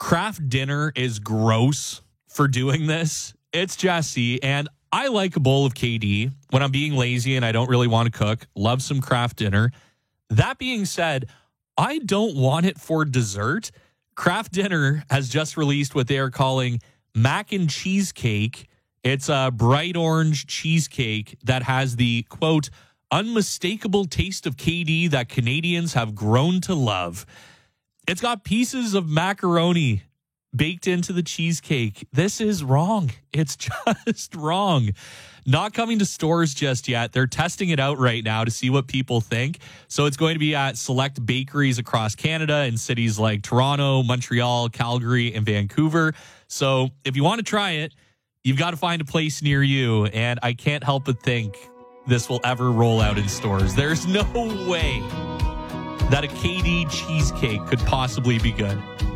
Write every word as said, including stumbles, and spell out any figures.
Kraft Dinner is gross for doing this. It's Jesse, and I like a bowl of K D when I'm being lazy and I don't really want to cook. Love some Kraft Dinner. That being said, I don't want it for dessert. Kraft Dinner has just released what they are calling mac and cheesecake. It's a bright orange cheesecake that has the, quote, unmistakable taste of K D that Canadians have grown to love. It's got pieces of macaroni baked into the cheesecake. This is wrong. It's just wrong. Not coming to stores just yet. They're testing it out right now to see what people think. So it's going to be at select bakeries across Canada in cities like Toronto, Montreal, Calgary, and Vancouver. So if you want to try it, you've got to find a place near you. And I can't help but think this will ever roll out in stores. There's no way that a K D cheesecake could possibly be good.